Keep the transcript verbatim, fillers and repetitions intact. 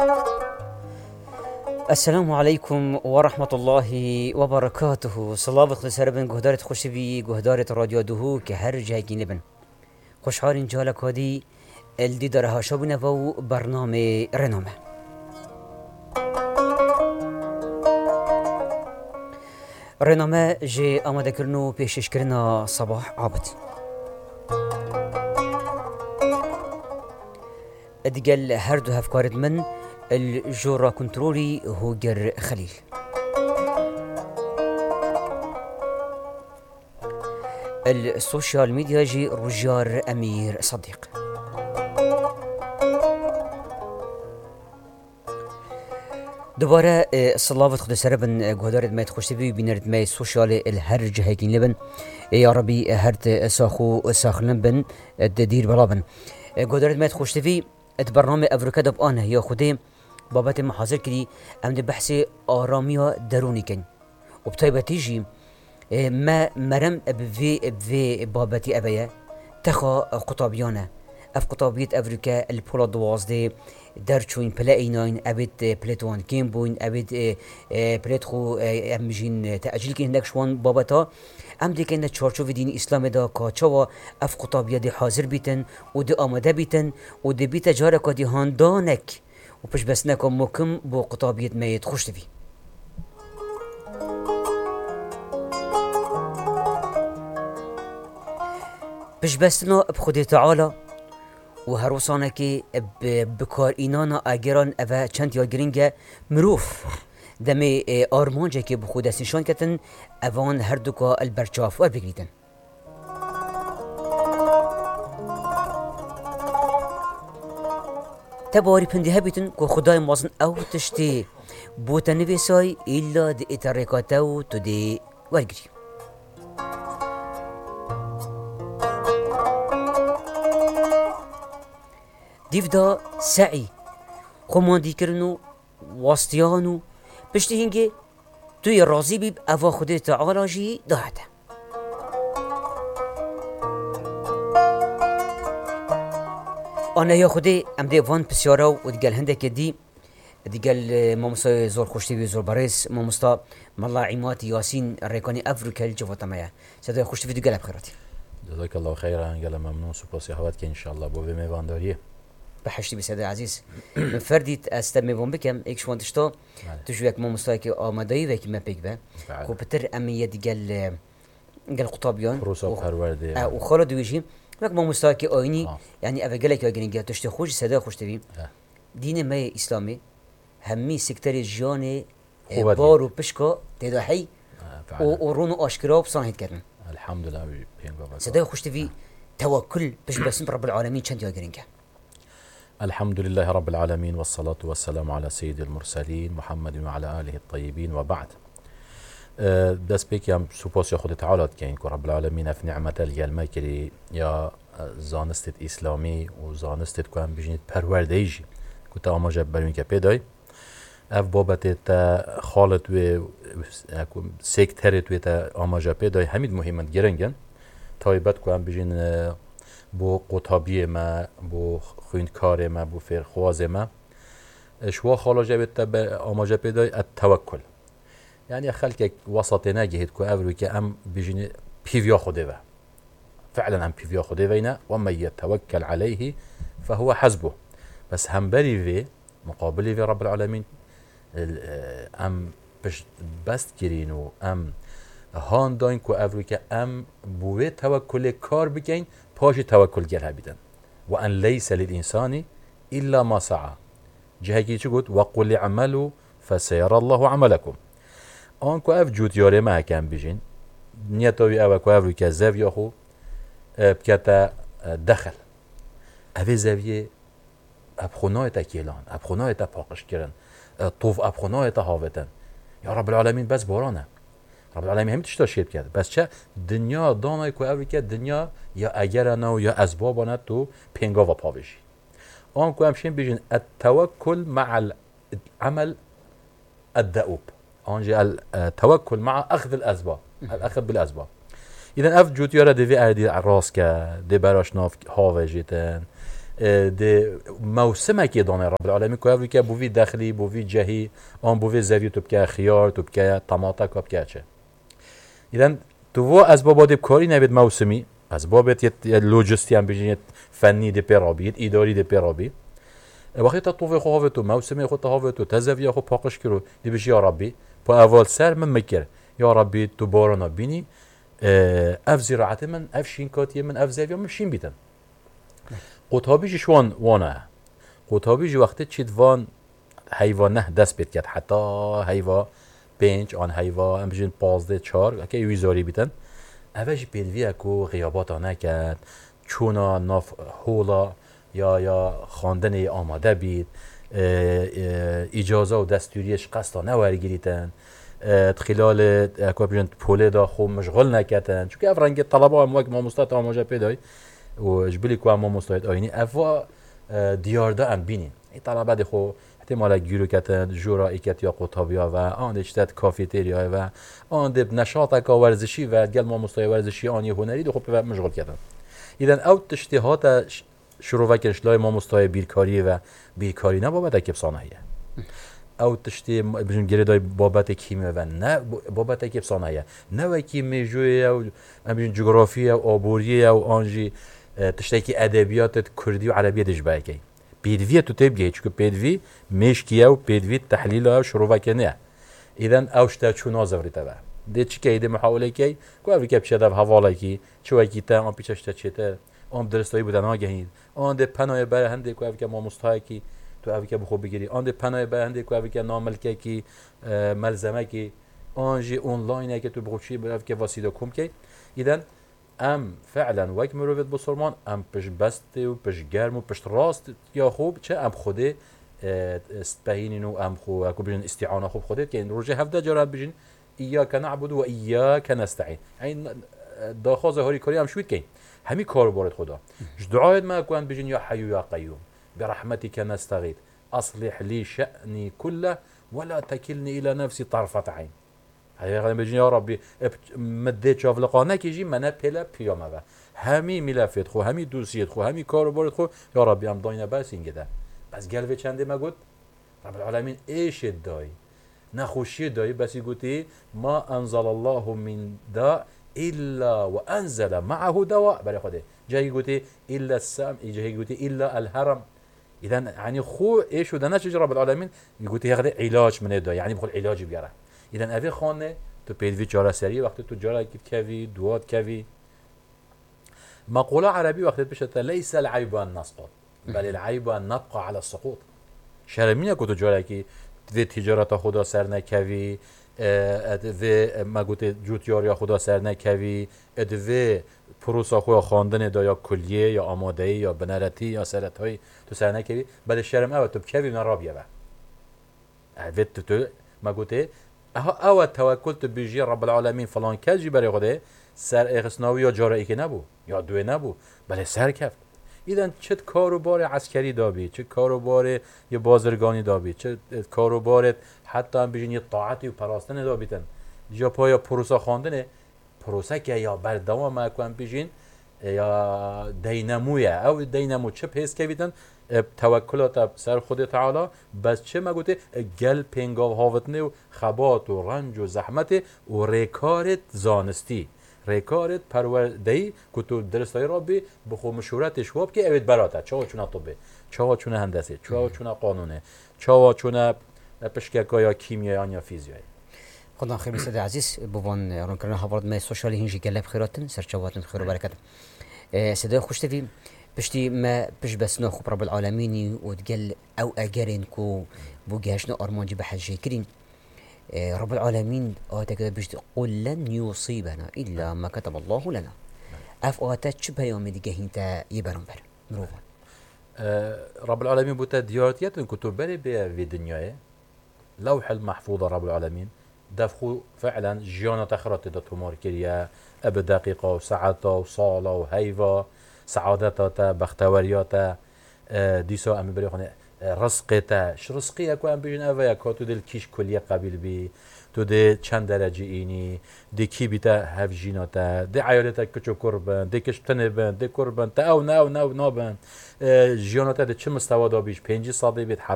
السلام عليكم ورحمة الله وبركاته. صلابت لسربن جهدارة خوشبي جهدارة راديو دهو كهر جايين لبن خوشحال جالك هادي الدي درها شبنا فو برنامج رنامه. رنامه جي آماده كرنو پیشش کرنا صباح عابد ادقل هر دو هفكارد من الجورا كنترولي هوجر خليل. السوشيال ميديا جي رجار أمير صديق. دوباره صلافت خود سربن جهدارد ما تخشت بي بينرد ما سوشيال الهرج هيكين لبن يا ربي هرت ساخو ساخلن بن الدير بلابن جهدارد ما تخشت بي برنامج افریقا دب آنه یا خودی بابت محاضر کردی ام دی بحث آرامیا درونی کن و بطیبتی جی ما مرم بفي بفي بابتي أبيا تخا قطابيانا اف قطابية افريكا البولا دوازدي درچوين بلا ايناين ابد بلاتوان كيم بوين ابد بلاتخو امجين تأجيل كين هندك شوان بابتا ام دي كين تشارچو في دين اسلام دا كاچوا اف قطابية دي حاضر بيتن و دي آماده بيتن و دي بيتا جاركا دي هاندانك و پش بس نکم مکم بو قطابية ميت خوش تفي پش بسنا بخود تعالى و هروسانه که بکار اینانا اگران اوه چند یا گرینگه مروف دمی آرمانجه که بخود نشان کتن اوان هر دوکا البرچاف ور بگریدن تباری پنده بیتن که خدای مازن او تشتی بوتا نویسای ایلا دی اترکاتاو تو دی ورگری دیودا سعی خماندی کرنو واسطیانو پشتی هنگه توی راضی بیب اوا خود تعالی جی داعته آنها یا خودی ام دی وان پسیارا و دیگل هنده که دی دیگل مامستا زور خوشتی بی زور باریس مامستا ملا عیمات یاسین ریکانی افریکا الجوات مایه صدای خوشتی بی دیگل بخیراتی جزاك الله خيرا قال ممنون سپاسی حوات ان شاء الله بو به میوانداری بحشتي بسيادة عزيز من فردي استمي بون بكم ايك شوان تشتو تجويك مو مستاكي آماداي ويك ما بيك با كو بتر امي يدي قال قال قطابيان روسا پروردي اه وخالد ويجي ويك مو مستاكي ايني يعني افا قالك يا جرينجا تشتي خوش سادا خوش تبي دين ما اسلامي همي سكتري جاني بارو بشكا تدحي ورونو اشكرا وبصانه كرن الحمد لله بينغو سادا خوش تبي توكل بش بس رب العالمين چند يا جرينجا. الحمد لله رب العالمين والصلاة والسلام على سيد المرسلين محمد وعلى آله الطيبين وبعد دست بيك يا سپاس يا خود تعالى كين رب العالمين في نعمة الجلمة كري يا زانستت إسلامي وزانستت كوان بجنيت پرورديجي كنت آما جبرين كبيداي اف بابت تا خالت و سيكترت و تا آما جبرين هميد مهمت گرنگن تايبت كوان بجن بو قطابی ما بو خویندکار ما بو فرخواز ما شوا خالا جبت به آماجه پیدای التوکل یعنی خلک وسط نجهد کو اولو که ام بجین پیویا خوده و فعلا ام پیویا خوده وینا و من يتوکل عليه فهو حسبه بس هم بری وی مقابلی وی رب العالمین ام بش بست گرین و ام هان داین کو اولو که ام بوه توکل کار بکن پاش توکل گره بیدن و ان لیس للانسان الا ما سعى جهگی چی گفت وقل اعملوا فسيرى الله عملكم آن کو اف جوتیاره ما کم بجین نیتاوی او کو اف که زاویه خو بکتا دخل اوی زاویه ابخونای تا کیلان ابخونای تا پاقش کرن طوف ابخونای تا هاوتن یا رب العالمین بس بارانه رب العالمین هم تشتا شید کرد بس چه دنیا دانای که اوی که دنیا یا اگر نو یا اسبابانه تو پنگا و پاوشی آن که همشین بجین التوکل مع العمل الدؤوب آنجا التوکل مع اخذ الاسباب الاخذ بالاسباب اذا اف جوتیاره دوی اردی راست که دی براش ناف هاوه جیتن ده موسمه که دانه رب العالمین که اولی که بوی داخلی بوی جهی آن بوی زوی تو بکه خیار تو بکه طماطا که بکه چه ایدن تو و از بابات کاری نبید موسمی از بابت یه لوجستی هم بجین فنی ده پیرابید اداری ده پیرابید وقتی تا طوفه خواه تو موسمی خود تا تو تزوی خود پاکش کرو دی بشی یا ربی با اول سر من مکر یا ربی تو بارنا بینی اف زراعت من اف شینکاتی من اف زوی من شین بیتن قطابیش شوان وانه قطابیش وقتی چید وان حیوان نه دست بید کرد حتی حیوان پنج آن حیوان هم بجین پازده چار که ویزاری بیتن اوش پیدوی اکو غیابات آنه کرد چونا ناف هولا یا یا خواندن آماده بید اجازه و دستوریش قصدا نورگیریتن خلال اکو بجین پوله دا خو مشغل نکتن چون که اف رنگ طلبه هم وقت ما مستاد آماجه پیدای و جبلی که ما مستعد آینی افوا دیارده ام بینین این طلبه دی خو احتمالا گیرو کتن جورا ایکت یا قطابیا و آن اشتت کافیتریا و آن دب نشاط کا ورزشی و گل ما مستعد ورزشی آنی هنری دی خو به مشغول کردن ایدن او تشتیهات شروع وکرش لای ما مستعد بیرکاری و بیرکاری نه بابت اکب صانعیه او تشتی بجن گردای بابت کیمیا و نه بابت اکب صانعیه نه و کیمی جوی او بجن جغرافیا و آبوریه و آنجی تشتی که ادبیات کردی و عربی دش باکی پیدوی تو تبگی چون پیدوی مشکیه و پیدوی تحلیل و شروع وکنه ایدن اوشته چون نازوری تبع ده چی که ایده محاوله کی کو اوی که بشه حواله کی چو کی تا آن پیچشته چته آن درستایی بودن آگهید آن ده پناه بر هنده کو اوی که ما مستحقی تو اوی که بخو بگیری آن ده پناه بر هنده کو اوی که ناملکه کی ملزمه کی آنجی آنلاینه که تو بخوشی بر اوی که واسیده کم کی ایدن ام فعلا وقت مروفت بسرمان ام پش بست و پش گرم و پش راست یا خوب چه ام خوده استبهینین و ام خو اكو بجن استعانه خوب خودت که روزه هفده جرات بجن ایاک نعبد و ایاک نستعین این داخل ظاهری کاری هم شوید که همین کار بارد خدا دعایت ما کن بجن یا حی یا قیوم برحمتك نستغيث اصلح لي شأني كله ولا تكلني الى نفسي طرفة عين هيا بجن يا ربي مدت شاف لقانه كيجي منا بلا بيومه همي ملفت خو همي دوسيت خو همي کار بارد خو یا ربي ام داینه بس اینگه بس قلبي چنده ما قلت رب العالمين ايش الداي نخوشي داي بس يقولي ما انزل الله من داء الا وانزل معه دواء بري خده جاي يقولي الا السام جاي يقولي الا الهرم اذا يعني خو ايش وده نشج رب العالمين يقولي ياخذ علاج من الداء يعني بقول علاج بياره اذا ابي خانه تو پیدوی جاره سری وقتی تو جاره کوی دوات کوی مقوله عربی وقتی بشه ليس العيب ان نسقط بل العيب ان نبقى على السقوط شرمینه که تو جاره کی و تجارت خدا سر نکوی و ما گوته جوتیار یا خدا سر نکوی و پروسا خو خواندن دا یا کلیه یا آماده یا بنرتی یا سرت های تو سر نکوی بل شرم او تو کوی من رابیه با و تو ما گوته او توکل تو بیجی رب العالمین فلان کجی برای خدا سر اخسناوی یا جاره ای که نبو یا دوی نبو بله سر کفت ایدن چه کاروبار عسکری دابی چه کاروبار یه بازرگانی دابی چه کاروبار حتی هم بجین یه طاعتی و پراستن دابیتن یا پایا پروسا خواندنه پروسا که یا بردوام مکوان بجین یا دینمویه او دینمو چه پیس که بیتن توکلات سر خود تعالی بس چه مگوته گل پنگاو هاوتنه و خبات و رنج و زحمت و ریکارت زانستی ریکارت پروردهی که تو درستای را بی بخو مشورتش واب که اوید براته چاوا چونه طبه چاوا چونه هندسه چاوا چونه قانونه چاوا چونه پشککا یا کیمیا یا فیزیایی خدا خیر مسعود عزیز بوان رون کردن حوارد ما سوشالی هنجی گلب خیراتن سرچواتن خیر و برکت صدای خوش تفی پشتی ما پش بس ناخو رب العالمینی و تقل او اجرين كو بوجهشنا ارمانجي بحجي كريم رب العالمين آتا كده بيجي قل لن يصيبنا إلا ما كتب الله لنا أف آتا شبه يوم ديجه هنتا يبرم بر مروفا رب العالمين بوتا ديارتيات كتب بري في دنياه لوح المحفوظ رب العالمين دفخو فعلا جيانا تخرات دا تمار كريا أب دقيقة وساعتا وصالة وهيفا سعادتا بختوارياتا ديسا أمي بري خانه رزقته ش رزقی اكو ام بيجن اوه يكو تو دل كيش كلية قبيل بي تو دي چند درجه اینی دی کی بیتا هف جیناتا دی عیالتا کچو کربن دی کش تنبن دی کربن تا او نو نو نابن جیاناتا دی چه مستوى دا بیش پنجی ساده بید